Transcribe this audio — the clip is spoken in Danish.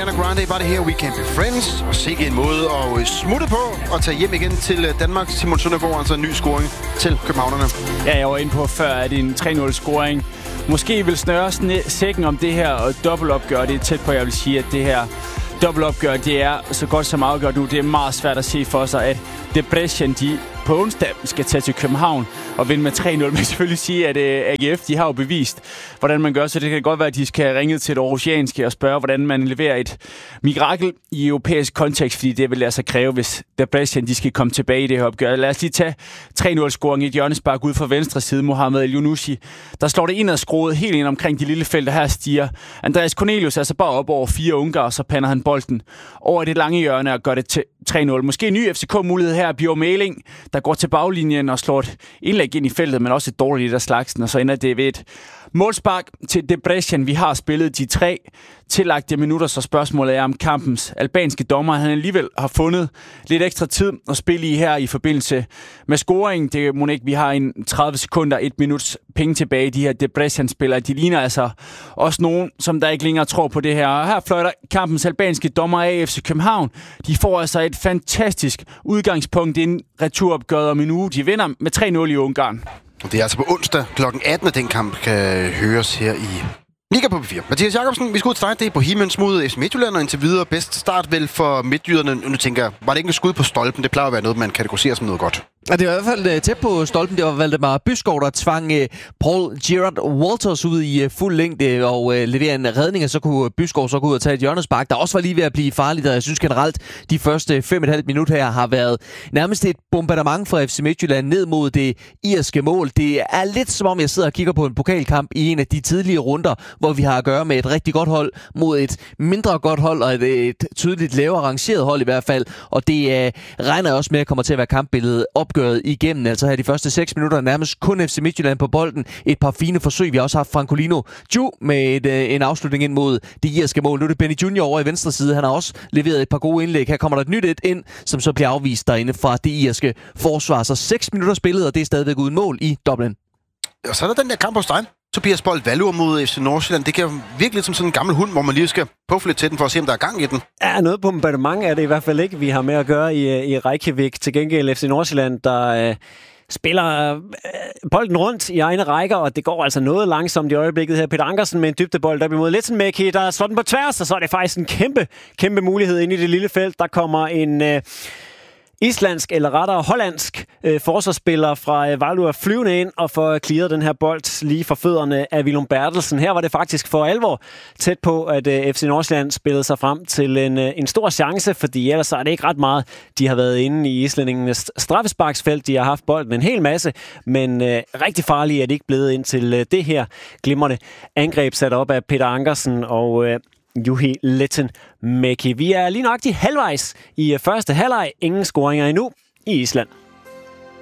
Ariana Grande var det her, We Can't Be Friends. Og sikke en måde at smutte på og tage hjem igen til Danmark. Simon Søndergaard, altså en ny scoring til københavnerne. Ja, jeg var inde på før, at en 3-0-scoring måske vil snøre sækken om det her og dobbeltopgør. Det er tæt på, jeg vil sige, at det her dobbeltopgør, det er så godt som afgjort nu. Det er meget svært at se for sig, at Debrecen, de på onsdag skal tage til København og vinde med 3-0. Men selvfølgelig sige, at AGF, de har jo bevist, hvordan man gør. Så det kan godt være, at de skal ringe til det aarhusianske og spørge, hvordan man leverer et mirakel i europæisk kontekst, fordi det vil lade sig kræve, hvis Debrecen, de skal komme tilbage i det her opgør. Lad os lige tage 3-0-scoring i et hjørnespark ud fra venstre side. Mohamed El-Yunusi, der slår det ind og skruet helt ind omkring de lille felter. Her stiger Andreas Cornelius altså bare op over 4 ungar, så pander han bolden over det lange hjørne og gør det til 3-0. Måske en ny FCK-mulighed her. Bjørn Mæling, der går til baglinjen og slår et indlæg ind i feltet, men også et dårligt af slagsen, og så ender det ved et målspark til Debrecen. Vi har spillet de 3 tillagte minutter, så spørgsmålet er, om kampens albanske dommer, han alligevel har fundet lidt ekstra tid at spille i her i forbindelse med scoringen. Det må ikke, vi har en 30 sekunder, 1 minuts penge tilbage. De her Debrecen-spillere, de ligner altså også nogen, som der ikke længere tror på det her. Og her fløjter kampens albanske dommer af FC København. De får altså et fantastisk udgangspunkt inden returopgøret om en uge. De vinder med 3-0 i Ungarn. Det er altså på onsdag kl. 18, at den kamp kan høres her i Liga på P4. Mathias Jakobsen, vi skal ud til dig. Det er på Himens mod FC Midtjylland, og indtil videre bedst start vel for midtjyderne. Nu tænker jeg, var det ikke en skud på stolpen? Det plejer at være noget, man kategoriserer som noget godt. Ja, det var i hvert fald tæt på stolpen. Det var Valdemar Byskov, der tvang Paul Gerard Walters ud i fuld længde og levere en redning, og så kunne Byskov så gå ud og tage et hjørnespark, der også var lige ved at blive farligt. Og jeg synes generelt, de første 5,5 minutter her har været nærmest et bombardement fra FC Midtjylland ned mod det irske mål. Det er lidt som om, jeg sidder og kigger på en pokalkamp i en af de tidlige runder, hvor vi har at gøre med et rigtig godt hold mod et mindre godt hold, og et tydeligt lavere rangeret hold i hvert fald. Og det regner jeg også med, at kommer til at være kampbilledet opgøret igennem. Altså her de første 6 minutter nærmest kun FC Midtjylland på bolden. Et par fine forsøg. Vi har også haft Francolino Ju med en afslutning ind mod det irske mål. Nu er det Benny Junior over i venstre side. Han har også leveret et par gode indlæg. Her kommer der et nyt ind, som så bliver afvist derinde fra det irske forsvar. Så 6 minutter spillet, og det er stadigvæk uden mål i Dublin. Og så er der den der kamp hos dig. Tobias Bold Valur mod FC Nordsjælland. Det kan virke lidt som sådan en gammel hund, hvor man lige skal puffe lidt til den for at se, om der er gang i den. Ja, noget bombardement er det i hvert fald ikke, vi har med at gøre i Reykjavik. Til gengæld FC Nordsjælland, der spiller bolden rundt i egne rækker, og det går altså noget langsomt i øjeblikket her. Peter Ankersen med en dybdebold op imod Letsenmäki, der slår den på tværs, og så er det faktisk en kæmpe mulighed inde i det lille felt. Der kommer en islandsk, eller rettere hollandsk forsvarsspiller fra Valur flyvende ind og får clearet den her bold lige for fødderne af Willum Bertelsen. Her var det faktisk for alvor tæt på, at FC Nordsjælland spillede sig frem til en stor chance, fordi ellers er det ikke ret meget. De har været inde i islændingenes straffesparksfelt. De har haft bolden en hel masse, men rigtig farlige er de ikke blevet ind til det her glimrende angreb sat op af Peter Ankersen og Juhi Letsenmäki. Vi er lige nok halvvejs i første halvleg. Ingen scoringer endnu i Island.